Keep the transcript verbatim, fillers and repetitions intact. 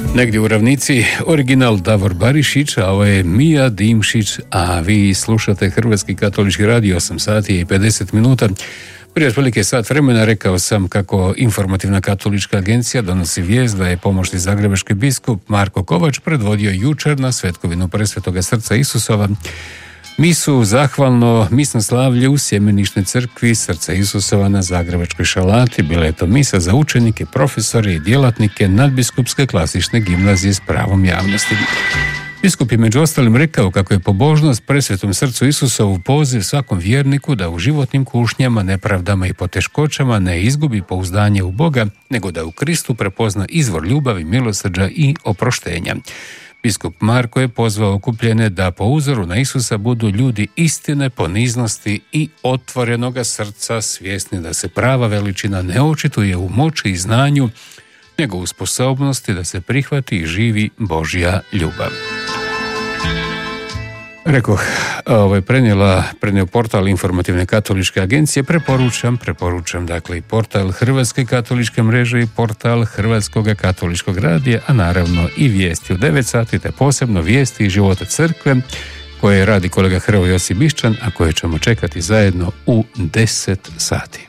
Negdje u ravnici original Davor Barišić, a ovo je Mija Dimšić, a vi slušate Hrvatski katolički radio, osam sati i pedeset minuta. Prije otprilike sat vremena rekao sam kako informativna katolička agencija donosi vijest da je pomoćni zagrebački biskup Marko Kovač predvodio jučer na svetkovinu Presvetoga srca Isusova misu zahvalno misno slavlje u Sjemeničnoj crkvi Srca Isusova na Zagrebačkoj Šalati. Bila je to misa za učenike, profesore i djelatnike nadbiskupske klasične gimnazije s pravom javnosti. Biskup je među ostalim rekao kako je pobožnost Presvetom srcu Isusovu poziv svakom vjerniku da u životnim kušnjama, nepravdama i poteškoćama ne izgubi pouzdanje u Boga, nego da u Kristu prepozna izvor ljubavi, milosrđa i oproštenja. Biskup Marko je pozvao okupljene da po uzoru na Isusa budu ljudi istine, poniznosti i otvorenoga srca, svjesni da se prava veličina ne očituje u moći i znanju, nego u sposobnosti da se prihvati i živi Božja ljubav. Rekoh, ovaj, prenijela, prenio portal informativne katoličke agencije, preporučam, preporučam dakle i portal Hrvatske katoličke mreže i portal Hrvatskog katoličkog radija, a naravno i vijesti u devet sati, te posebno vijesti iz života crkve, koje radi kolega Hrvoje Josip Bišćan, a koje ćemo čekati zajedno u deset sati.